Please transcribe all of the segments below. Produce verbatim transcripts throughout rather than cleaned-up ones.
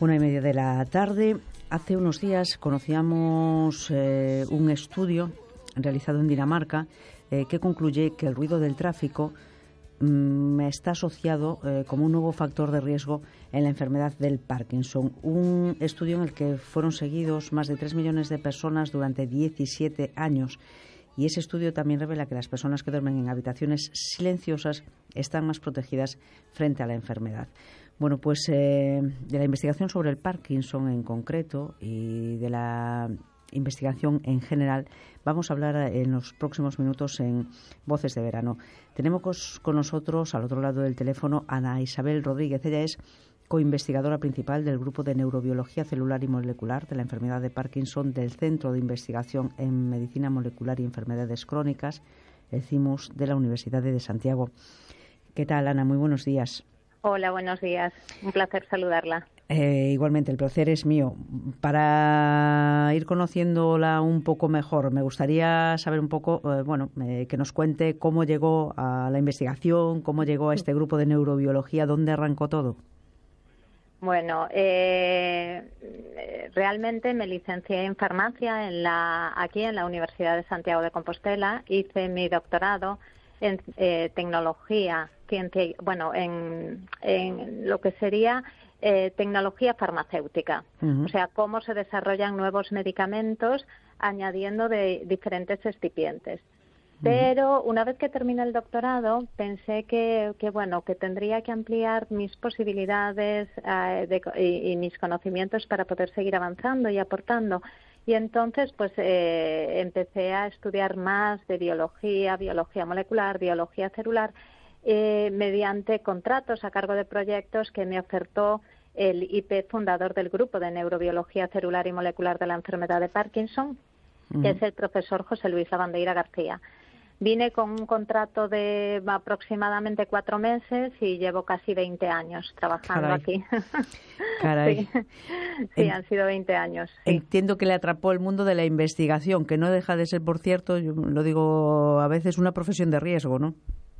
Una y media de la tarde. Hace unos días conocíamos eh, un estudio realizado en Dinamarca eh, que concluye que el ruido del tráfico mmm, está asociado eh, como un nuevo factor de riesgo en la enfermedad del Parkinson. Un estudio en el que fueron seguidos más de tres millones de personas durante diecisiete años. Y ese estudio también revela que las personas que duermen en habitaciones silenciosas están más protegidas frente a la enfermedad. Bueno, pues eh, de la investigación sobre el Parkinson en concreto y de la investigación en general vamos a hablar en los próximos minutos en Voces de Verano. Tenemos con nosotros al otro lado del teléfono Ana Isabel Rodríguez. Ella es coinvestigadora principal del Grupo de Neurobiología Celular y Molecular de la enfermedad de Parkinson del Centro de Investigación en Medicina Molecular y Enfermedades Crónicas, el CIMUS, de la Universidad de Santiago. ¿Qué tal, Ana? Muy buenos días. Hola, buenos días. Un placer saludarla. Eh, igualmente, el placer es mío. Para ir conociéndola un poco mejor, me gustaría saber un poco, eh, bueno, eh, que nos cuente cómo llegó a la investigación, cómo llegó a este grupo de neurobiología, dónde arrancó todo. Bueno, eh, realmente me licencié en farmacia en la, aquí en la Universidad de Santiago de Compostela. Hice mi doctorado en eh, tecnología, ciencia, bueno, en, en lo que sería eh, tecnología farmacéutica. Uh-huh. O sea, cómo se desarrollan nuevos medicamentos añadiendo de diferentes excipientes. Pero una vez que terminé el doctorado pensé que, que bueno que tendría que ampliar mis posibilidades eh, de, y, y mis conocimientos para poder seguir avanzando y aportando. Y entonces pues eh, empecé a estudiar más de biología, biología molecular, biología celular, eh, mediante contratos a cargo de proyectos que me ofertó el I P fundador del Grupo de Neurobiología Celular y Molecular de la enfermedad de Parkinson, uh-huh. que es el profesor José Luis Lavandeira García. Vine con un contrato de aproximadamente cuatro meses y llevo casi veinte años trabajando Caray. aquí. Caray. Sí, sí han sido veinte años. Sí. Entiendo que le atrapó el mundo de la investigación, que no deja de ser, por cierto, yo lo digo a veces, una profesión de riesgo, ¿no?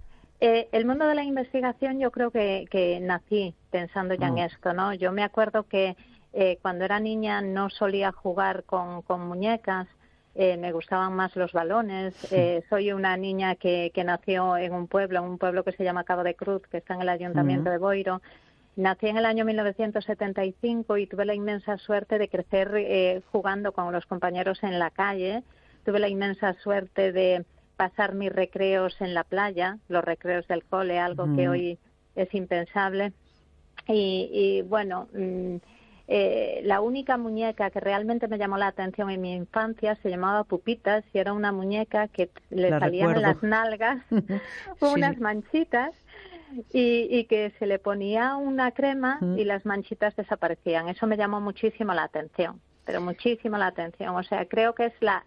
Eh, el mundo de la investigación yo creo que, que nací pensando ya oh. en esto, ¿no? Yo me acuerdo que eh, cuando era niña no solía jugar con, con muñecas. Eh, me gustaban más los balones. Eh, soy una niña que, que nació en un pueblo, en un pueblo que se llama Cabo de Cruz, que está en el Ayuntamiento uh-huh. de Boiro. Nací en el año mil novecientos setenta y cinco y tuve la inmensa suerte de crecer eh, jugando con los compañeros en la calle. Tuve la inmensa suerte de pasar mis recreos en la playa, los recreos del cole, algo uh-huh. que hoy es impensable. Y, y bueno... Mmm, Eh, la única muñeca que realmente me llamó la atención en mi infancia se llamaba Pupitas y era una muñeca que le la salían recuerdo. en las nalgas sí. unas manchitas y, y que se le ponía una crema uh-huh. y las manchitas desaparecían. Eso me llamó muchísimo la atención, pero muchísimo la atención. O sea, creo que es la,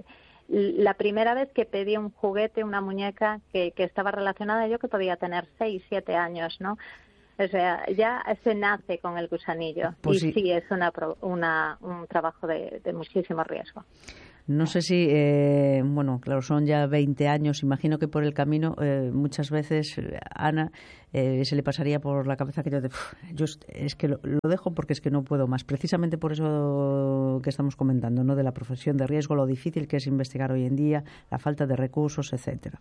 la primera vez que pedí un juguete, una muñeca que, que estaba relacionada, yo que podía tener seis, siete años, ¿no? O sea, ya se nace con el gusanillo pues y sí, sí es una, una, un trabajo de, de muchísimo riesgo. No sé si, eh, bueno, claro, son ya veinte años. Imagino que por el camino eh, muchas veces, Ana, eh, se le pasaría por la cabeza aquello de, yo es que lo, lo dejo porque es que no puedo más. Precisamente por eso que estamos comentando, ¿no? De la profesión de riesgo, lo difícil que es investigar hoy en día, la falta de recursos, etcétera.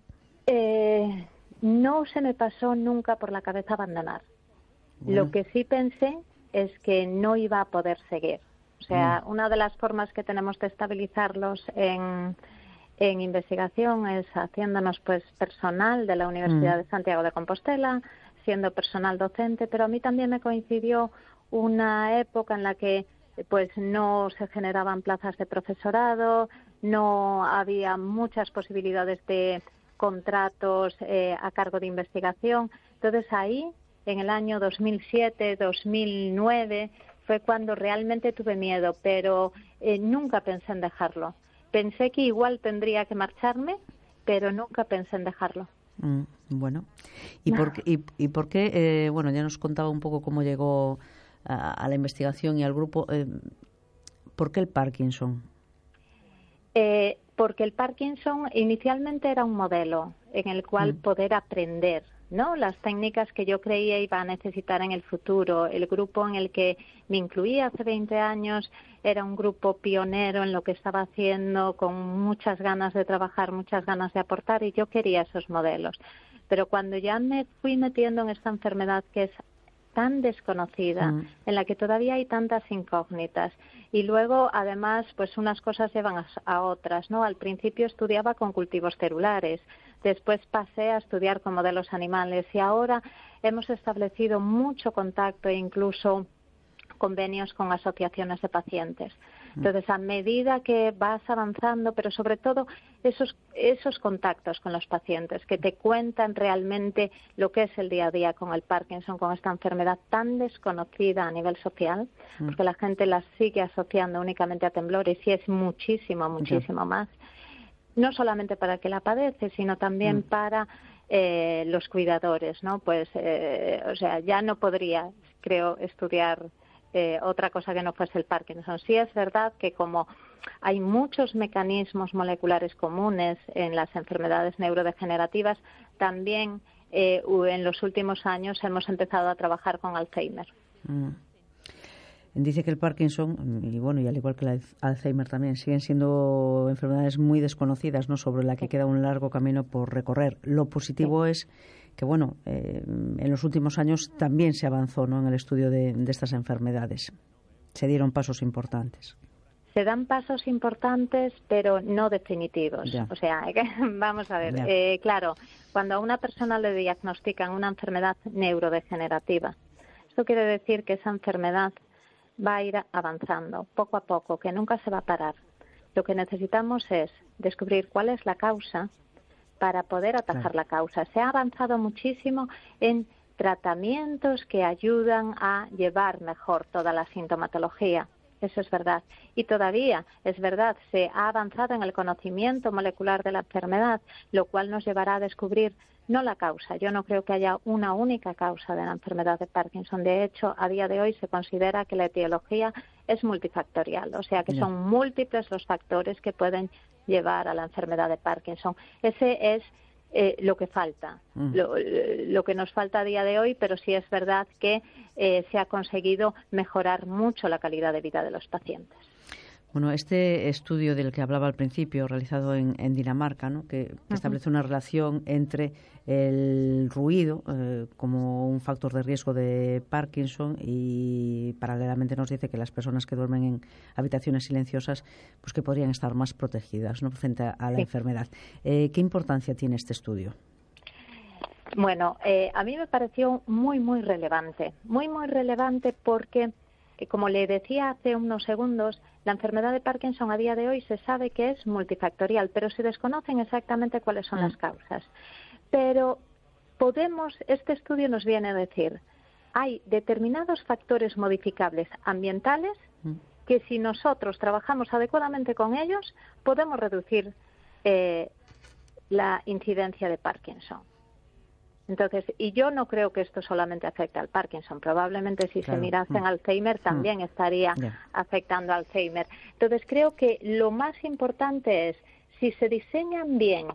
Eh, no se me pasó nunca por la cabeza abandonar. Bueno. Lo que sí pensé es que no iba a poder seguir. O sea, mm. una de las formas que tenemos de estabilizarlos en, en investigación es haciéndonos pues personal de la Universidad mm. de Santiago de Compostela, siendo personal docente, pero a mí también me coincidió una época en la que pues no se generaban plazas de profesorado, no había muchas posibilidades de contratos eh, a cargo de investigación. Entonces ahí, en el año dos mil siete, dos mil nueve, fue cuando realmente tuve miedo, pero eh, nunca pensé en dejarlo. Pensé que igual tendría que marcharme, pero nunca pensé en dejarlo. Mm, bueno, ¿y por qué, y, y por qué eh, bueno, ya nos contaba un poco cómo llegó a, a la investigación y al grupo. Eh, ¿Por qué el Parkinson? Eh, porque el Parkinson inicialmente era un modelo en el cual mm. poder aprender ¿no? Las técnicas que yo creía iba a necesitar en el futuro. El grupo en el que me incluía hace veinte años era un grupo pionero en lo que estaba haciendo, con muchas ganas de trabajar, muchas ganas de aportar, y yo quería esos modelos. Pero cuando ya me fui metiendo en esta enfermedad que es tan desconocida, mm. en la que todavía hay tantas incógnitas, y luego además pues unas cosas llevan a, a otras, ¿no? Al principio estudiaba con cultivos celulares, después pasé a estudiar con modelos animales, y ahora hemos establecido mucho contacto e incluso convenios con asociaciones de pacientes. Entonces, a medida que vas avanzando, pero sobre todo esos, esos contactos con los pacientes que te cuentan realmente lo que es el día a día con el Parkinson, con esta enfermedad tan desconocida a nivel social, porque la gente la sigue asociando únicamente a temblores, y es muchísimo, muchísimo sí. más. No solamente para el que la padece, sino también mm. para eh, los cuidadores, ¿no? Pues, eh, o sea, ya no podría, creo, estudiar Eh, otra cosa que no fuese el Parkinson. Sí es verdad que como hay muchos mecanismos moleculares comunes en las enfermedades neurodegenerativas, también eh, en los últimos años hemos empezado a trabajar con Alzheimer. Mm. Dice que el Parkinson, y bueno, y al igual que el Alzheimer también, siguen siendo enfermedades muy desconocidas, ¿no?, sobre la que queda un largo camino por recorrer. Lo positivo sí. es que, bueno, eh, en los últimos años también se avanzó, ¿no?, en el estudio de, de estas enfermedades. Se dieron pasos importantes. Se dan pasos importantes, pero no definitivos. Ya. O sea, vamos a ver, eh, claro, cuando a una persona le diagnostican una enfermedad neurodegenerativa, esto quiere decir que esa enfermedad va a ir avanzando poco a poco, que nunca se va a parar. Lo que necesitamos es descubrir cuál es la causa para poder atajar claro. la causa. Se ha avanzado muchísimo en tratamientos que ayudan a llevar mejor toda la sintomatología. Eso es verdad. Y todavía, es verdad, se ha avanzado en el conocimiento molecular de la enfermedad, lo cual nos llevará a descubrir no la causa. Yo no creo que haya una única causa de la enfermedad de Parkinson. De hecho, a día de hoy se considera que la etiología es multifactorial, o sea que yeah. son múltiples los factores que pueden llevar a la enfermedad de Parkinson. Ese es eh, lo que falta, mm. lo, lo que nos falta a día de hoy, pero sí es verdad que eh, se ha conseguido mejorar mucho la calidad de vida de los pacientes. Bueno, este estudio del que hablaba al principio, realizado en, en Dinamarca, ¿no?, que, que uh-huh. establece una relación entre el ruido eh, como un factor de riesgo de Parkinson, y paralelamente nos dice que las personas que duermen en habitaciones silenciosas, pues que podrían estar más protegidas, ¿no?, frente a, a la sí. enfermedad. Eh, ¿Qué importancia tiene este estudio? Bueno, eh, a mí me pareció muy, muy relevante, muy, muy relevante porque, como le decía hace unos segundos, la enfermedad de Parkinson a día de hoy se sabe que es multifactorial, pero se desconocen exactamente cuáles son mm. las causas. Pero podemos, este estudio nos viene a decir, hay determinados factores modificables ambientales mm. que si nosotros trabajamos adecuadamente con ellos, podemos reducir eh, la incidencia de Parkinson. Entonces, y yo no creo que esto solamente afecte al Parkinson. Probablemente si claro. se mirase en Alzheimer también mm. estaría yeah. afectando a Alzheimer. Entonces, creo que lo más importante es, si se diseñan bien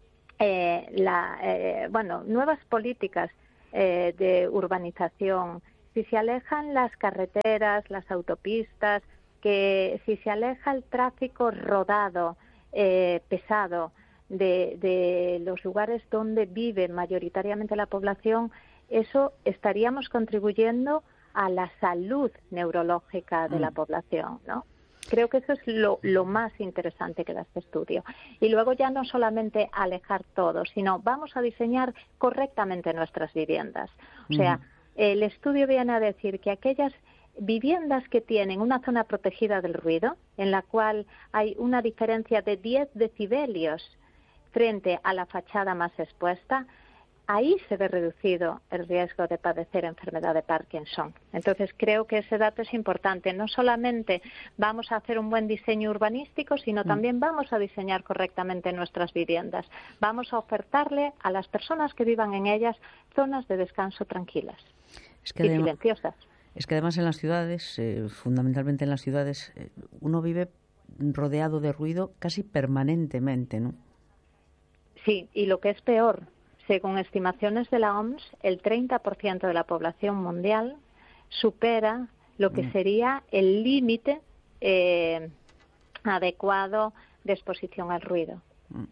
eh, la, eh, bueno, nuevas políticas eh, de urbanización, si se alejan las carreteras, las autopistas, que si se aleja el tráfico rodado, eh, pesado, De, de los lugares donde vive mayoritariamente la población, eso estaríamos contribuyendo a la salud neurológica de mm. la población, ¿no? Creo que eso es lo, lo más interesante que da este estudio. Y luego ya no solamente alejar todo, sino vamos a diseñar correctamente nuestras viviendas. O sea, mm. el estudio viene a decir que aquellas viviendas que tienen una zona protegida del ruido, en la cual hay una diferencia de diez decibelios frente a la fachada más expuesta, ahí se ve reducido el riesgo de padecer enfermedad de Parkinson. Entonces, creo que ese dato es importante. No solamente vamos a hacer un buen diseño urbanístico, sino también vamos a diseñar correctamente nuestras viviendas. Vamos a ofertarle a las personas que vivan en ellas zonas de descanso tranquilas es que y además, silenciosas. Es que además en las ciudades, eh, fundamentalmente en las ciudades, eh, uno vive rodeado de ruido casi permanentemente, ¿no? Sí, y lo que es peor, según estimaciones de la O M S, el treinta por ciento de la población mundial supera lo que sería el límite eh, adecuado de exposición al ruido.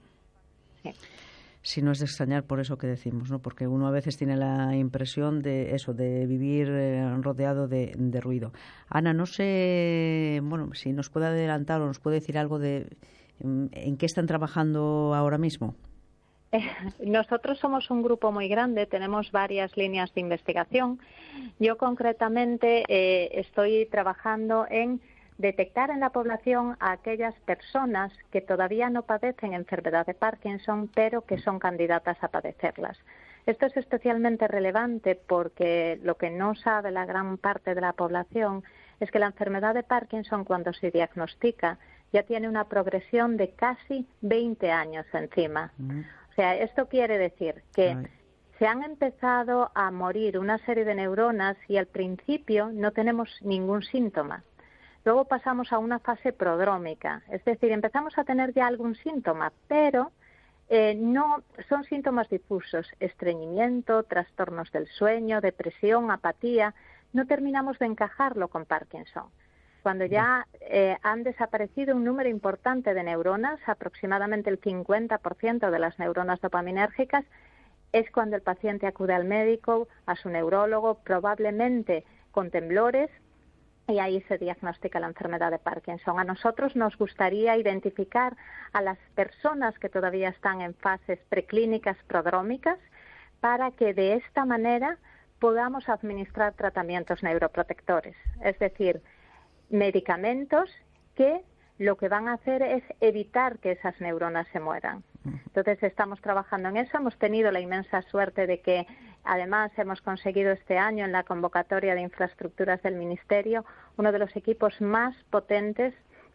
Sí. Si no es de extrañar por eso que decimos, ¿no? Porque uno a veces tiene la impresión de eso, de vivir eh, rodeado de, de ruido. Ana, no sé, bueno, si nos puede adelantar o nos puede decir algo de en, en qué están trabajando ahora mismo. Eh, nosotros somos un grupo muy grande, tenemos varias líneas de investigación. Yo concretamente eh, estoy trabajando en detectar en la población a aquellas personas que todavía no padecen enfermedad de Parkinson, pero que son candidatas a padecerlas. Esto es especialmente relevante porque lo que no sabe la gran parte de la población es que la enfermedad de Parkinson, cuando se diagnostica, ya tiene una progresión de casi veinte años encima. Mm. O sea, esto quiere decir que Ay. se han empezado a morir una serie de neuronas y al principio no tenemos ningún síntoma. Luego pasamos a una fase prodrómica, es decir, empezamos a tener ya algún síntoma, pero eh, no son síntomas difusos, estreñimiento, trastornos del sueño, depresión, apatía, no terminamos de encajarlo con Parkinson. Cuando ya eh, han desaparecido un número importante de neuronas, aproximadamente el cincuenta por ciento de las neuronas dopaminérgicas, es cuando el paciente acude al médico, a su neurólogo, probablemente con temblores, y ahí se diagnostica la enfermedad de Parkinson. A nosotros nos gustaría identificar a las personas que todavía están en fases preclínicas prodrómicas para que de esta manera podamos administrar tratamientos neuroprotectores, es decir, medicamentos que lo que van a hacer es evitar que esas neuronas se mueran. Entonces estamos trabajando en eso, hemos tenido la inmensa suerte de que además hemos conseguido este año en la convocatoria de infraestructuras del Ministerio uno de los equipos más potentes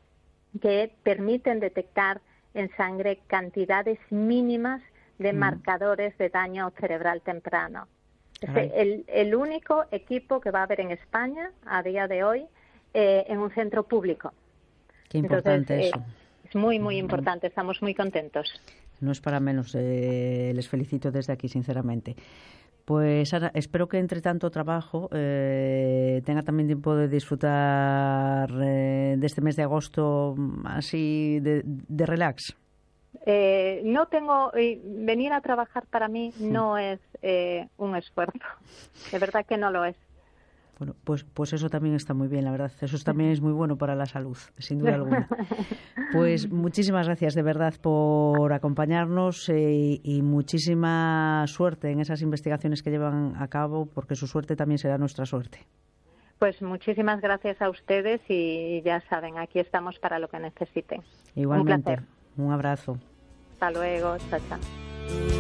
que permiten detectar en sangre cantidades mínimas de mm. marcadores de daño cerebral temprano. Es el, el único equipo que va a haber en España a día de hoy eh, en un centro público. Qué importante Entonces, eso. Eh, es muy, muy importante. Estamos muy contentos. No es para menos. Eh, les felicito desde aquí, sinceramente. Pues Ana, espero que entre tanto trabajo eh, tenga también tiempo de disfrutar eh, de este mes de agosto así de, de relax. Eh, no tengo, eh, venir a trabajar para mí no es eh, un esfuerzo. De verdad que no lo es. Bueno, pues, pues eso también está muy bien, la verdad. Eso también es muy bueno para la salud, sin duda alguna. Pues muchísimas gracias de verdad por acompañarnos eh, y muchísima suerte en esas investigaciones que llevan a cabo, porque su suerte también será nuestra suerte. Pues muchísimas gracias a ustedes y ya saben, aquí estamos para lo que necesiten. Igualmente. Un placer. Un abrazo. Hasta luego. Chao, chao.